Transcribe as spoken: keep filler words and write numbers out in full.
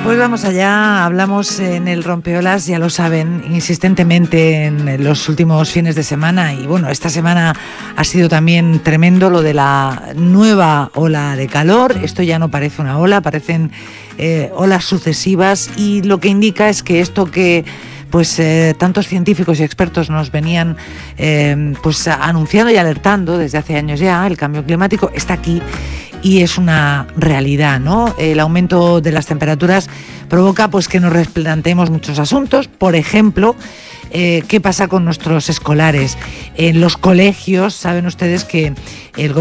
Pues vamos allá, hablamos en el Rompeolas, ya lo saben, insistentemente en los últimos fines de semana, y bueno, esta semana ha sido también tremendo lo de la nueva ola de calor. Esto ya no parece una ola, parecen eh, olas sucesivas, y lo que indica es que esto que pues eh, tantos científicos y expertos nos venían eh, pues anunciando y alertando desde hace años ya, el cambio climático está aquí. Y es una realidad, ¿no? El aumento de las temperaturas provoca pues que nos replanteemos muchos asuntos. Por ejemplo, eh, ¿qué pasa con nuestros escolares? En los colegios, saben ustedes que el